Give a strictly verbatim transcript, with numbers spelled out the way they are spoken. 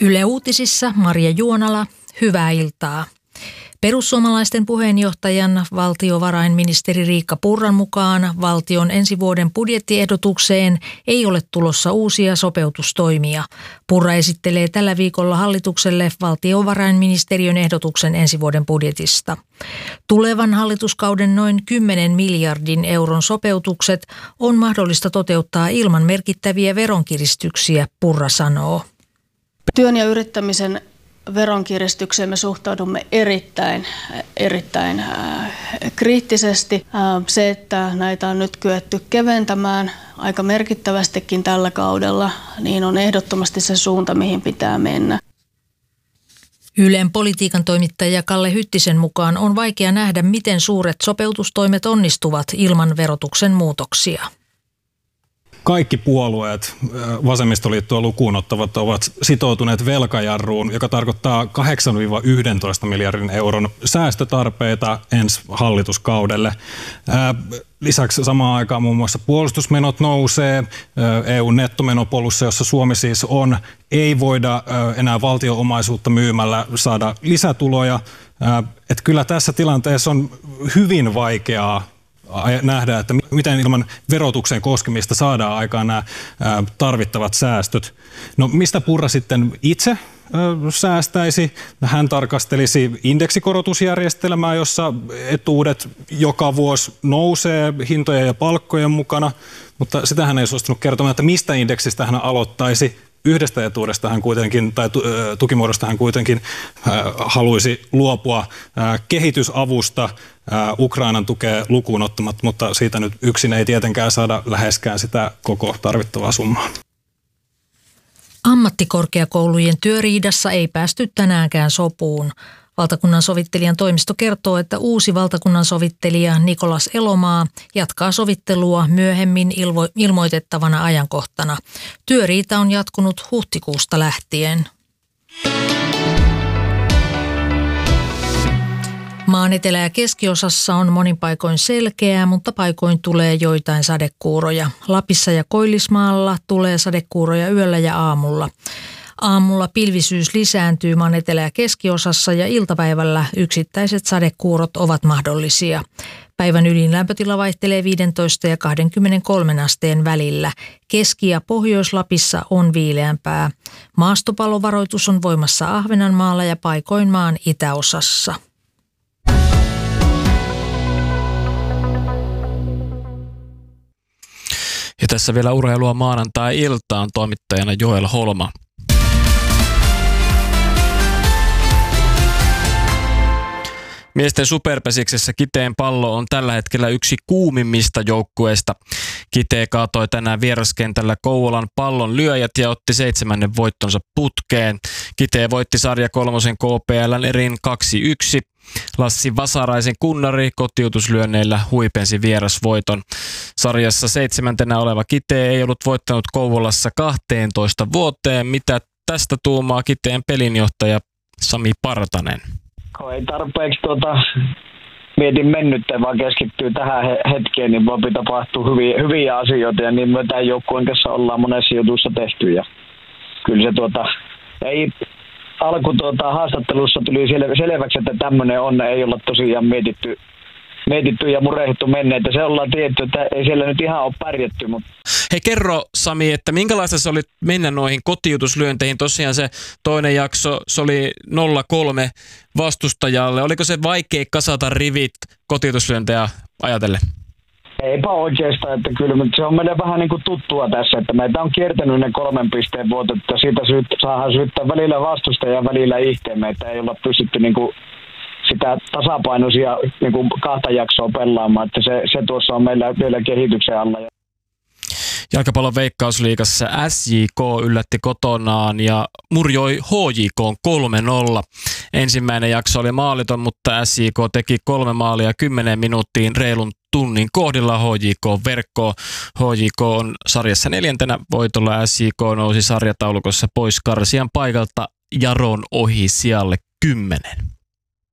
Yle Uutisissa Maria Juonala, hyvää iltaa. Perussuomalaisten puheenjohtajan valtiovarainministeri Riikka Purran mukaan valtion ensi vuoden budjettiehdotukseen ei ole tulossa uusia sopeutustoimia. Purra esittelee tällä viikolla hallitukselle valtiovarainministeriön ehdotuksen ensi vuoden budjetista. Tulevan hallituskauden noin kymmenen miljardin euron sopeutukset on mahdollista toteuttaa ilman merkittäviä veronkiristyksiä, Purra sanoo. Työn ja yrittämisen veronkiristykseen me suhtaudumme erittäin, erittäin äh, kriittisesti. Äh, se, että näitä on nyt kyetty keventämään aika merkittävästikin tällä kaudella, niin on ehdottomasti se suunta, mihin pitää mennä. Ylen politiikan toimittaja Kalle Hyttisen mukaan on vaikea nähdä, miten suuret sopeutustoimet onnistuvat ilman verotuksen muutoksia. Kaikki puolueet, vasemmistoliittoa lukuun ottavat, ovat sitoutuneet velkajarruun, joka tarkoittaa kahdeksan yksitoista miljardin euron säästötarpeita ensi hallituskaudelle. Lisäksi samaan aikaan muun muassa puolustusmenot nousee. E U:n nettomenopolussa, jossa Suomi siis on, ei voida enää valtio-omaisuutta myymällä saada lisätuloja. Että kyllä tässä tilanteessa on hyvin vaikeaa nähdä, että miten ilman verotuksen koskemista saadaan aikaan nämä tarvittavat säästöt. No mistä Purra sitten itse säästäisi? Hän tarkastelisi indeksikorotusjärjestelmää, jossa etuudet joka vuosi nousee hintojen ja palkkojen mukana, mutta sitä hän ei suostunut kertomaan, että mistä indeksistä hän aloittaisi. Yhdestä etuudesta hän kuitenkin, tai tukimuodosta hän kuitenkin haluaisi luopua kehitysavusta Ukrainan tukea lukuun ottamatta, mutta siitä nyt yksin ei tietenkään saada läheskään sitä koko tarvittavaa summaa. Ammattikorkeakoulujen työriidassa ei päästy tänäänkään sopuun. Valtakunnan sovittelijan toimisto kertoo, että uusi valtakunnan sovittelija Nikolas Elomaa jatkaa sovittelua myöhemmin ilmo- ilmoitettavana ajankohtana. Työriita on jatkunut huhtikuusta lähtien. Maan etelä- ja keskiosassa on monin paikoin selkeää, mutta paikoin tulee joitain sadekuuroja. Lapissa ja Koillismaalla tulee sadekuuroja yöllä ja aamulla. Aamulla pilvisyys lisääntyy maan etelä- ja keskiosassa ja iltapäivällä yksittäiset sadekuurot ovat mahdollisia. Päivän ylin lämpötila vaihtelee viisitoista ja kaksikymmentäkolme asteen välillä. Keski- ja Pohjois-Lapissa on viileämpää. Maastopallovaroitus on voimassa Ahvenanmaalla ja paikoin maan itäosassa. Ja tässä vielä urheilua maanantai-iltaan, toimittajana Joel Holma. Miesten superpesiksessä Kiteen Pallo on tällä hetkellä yksi kuumimmista joukkueista. Kitee kaatoi tänään vieraskentällä Kouvolan Pallon lyöjät ja otti seitsemännen voittonsa putkeen. Kitee voitti sarja kolmosen K P L:n erin kaksi yksi. Lassi Vasaraisen kunnari kotiutuslyönneillä huipensi vierasvoiton. Sarjassa seitsemäntenä oleva Kitee ei ollut voittanut Kouvolassa kahteentoista vuoteen. Mitä tästä tuumaa Kiteen pelinjohtaja Sami Partanen? Ei tarpeeksi tuota, mietin mennyttä, vaan keskittyy tähän hetkeen, niin voi tapahtua hyviä, hyviä asioita ja niin me tämän joukkueen kanssa ollaan monessa jutussa tehty. Ja kyllä se tuota, ei, alku tuota, haastattelussa tuli sel, selväksi, että tämmöinen on, ei olla tosiaan mietitty, mietitty ja murehdittu menneitä. Se ollaan tietty, että ei siellä nyt ihan ole pärjätty. Mutta Hei kerro Sami, että minkälaista se oli mennä noihin kotiutuslyönteihin? Tosiaan se toinen jakso, se oli nolla kolme vastustajalle. Oliko se vaikea kasata rivit kotiutuslyöntejä ajatellen? Eipä oikeastaan, että kyllä, mutta se on meille vähän niin kuin tuttua tässä, että meitä on kiertänyt ne kolmen pisteen vuotot, että siitä syyt, saadaan syyttää välillä vastustajaa ja välillä ihteen. Meitä ei olla pystytty niin kuin sitä tasapainoisia niin kuin kahta jaksoa pelaamaan, että se, se tuossa on meillä vielä kehityksen alla. Jalkapallon Veikkausliigassa S J K yllätti kotonaan ja murjoi H J K kolme nolla. Ensimmäinen jakso oli maaliton, mutta S J K teki kolme maalia kymmenen minuuttiin reilun tunnin kohdilla H J K-verkkoon. H J K on sarjassa neljäntenä voitolla. S J K nousi sarjataulukossa pois karsian paikalta Jaron ohi sijalle kymmenen.